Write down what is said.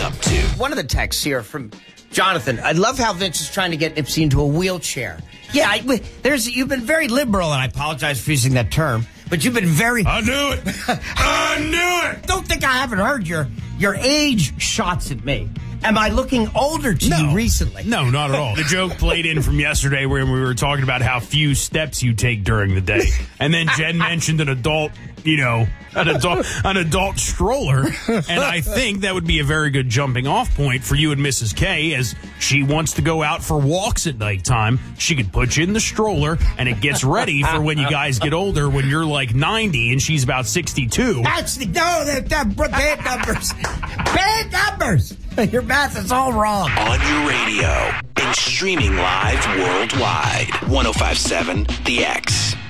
up to. One of the texts here from Jonathan. I love how Vince is trying to get Nipsey into a wheelchair. Yeah, you've been very liberal, and I apologize for using that term, but you've been very... I knew it. I knew it. Don't think I haven't heard your age shots at me. Am I looking older to you recently? No, not at all. The joke played in from yesterday where we were talking about how few steps you take during the day. And then Jen mentioned an adult stroller. And I think that would be a very good jumping off point for you and Mrs. K, as she wants to go out for walks at nighttime. She could put you in the stroller and it gets ready for when you guys get older, when you're like 90 and she's about 62. They're bad numbers. Bad numbers. Your math is all wrong. On your radio and streaming live worldwide. 105.7 The X.